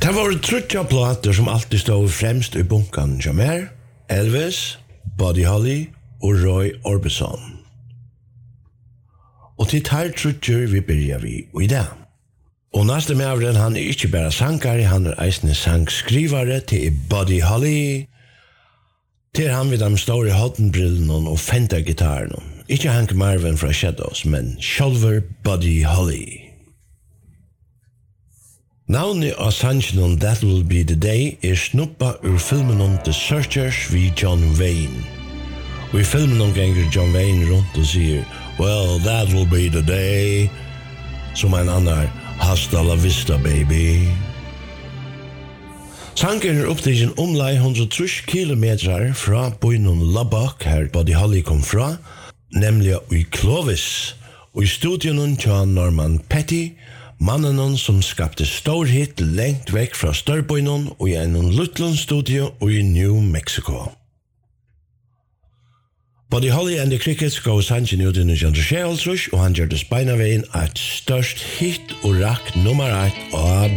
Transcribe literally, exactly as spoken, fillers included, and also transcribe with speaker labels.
Speaker 1: Det var trutja plater som alltid stod fremst i bunkan som er Elvis, Buddy Holly og Roy Orbison. Og til tar trutjer vi byrja vi og i dag. Og neste mævren han er ikke bare sankare, han er eisne sangskrivare til Buddy Holly, til han vid de store hottenbrillene og Fender-gitarene. Ikke Hank Marvin fra Shadows, men sjálfur Buddy Holly. Navnet av sangen That Will Be The Day er snuppa ur filmen om The Searchers vi John Wayne. Og i filmen om ganger John Wayne rundt og sier Well, that will be the day som en annan Hasta la vista, baby. Sangen er opptidsen omlai hundratrush kilometer fra byen Lubbock, her Buddy Holly kom fra, nemlig i Clovis, og i studionen til Norman Petty, mannen som skapte stor hit lengt vekk fra Størbøynen og i en luttlen studio i New Mexico. Buddy Holly and the Crickets gav sangen ut i nitjan hundre og tjueåtte, og han gjør det speinavegin et størst hit og rakk nummer ett av